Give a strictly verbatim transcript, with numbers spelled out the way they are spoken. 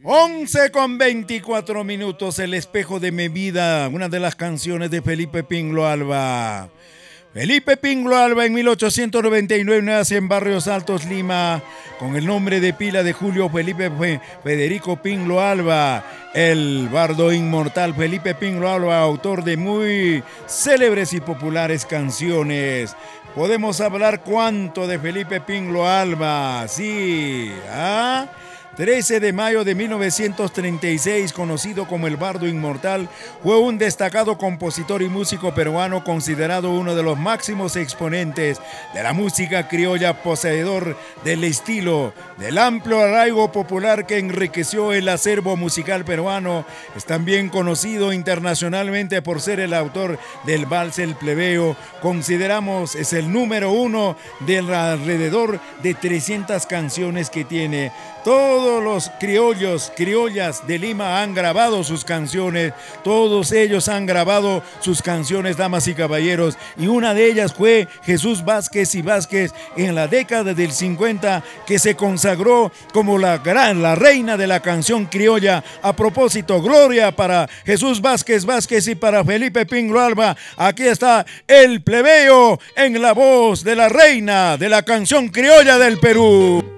once con veinticuatro minutos, El espejo de mi vida, una de las canciones de Felipe Pingo Alba. Felipe Pingo Alba en mil ochocientos noventa y nueve nace en Barrios Altos, Lima, con el nombre de pila de Julio Felipe Federico Pingo Alba, el bardo inmortal Felipe Pingo Alba, autor de muy célebres y populares canciones. Podemos hablar cuánto de Felipe Pingo Alba, sí, ¿ah? trece de mayo de mil novecientos treinta y seis, conocido como el Bardo Inmortal, fue un destacado compositor y músico peruano considerado uno de los máximos exponentes de la música criolla, poseedor del estilo, del amplio arraigo popular que enriqueció el acervo musical peruano. Es también conocido internacionalmente por ser el autor del Vals El Plebeo. Consideramos es el número uno de alrededor de trescientas canciones que tiene. Todos los criollos, criollas de Lima han grabado sus canciones, todos ellos han grabado sus canciones, damas y caballeros, y una de ellas fue Jesús Vázquez y Vázquez en la década del cincuenta, que se consagró como la gran, la reina de la canción criolla. A propósito, gloria para Jesús Vázquez Vázquez y para Felipe Pingo Alba. Aquí está El Plebeo en la voz de la reina de la canción criolla del Perú.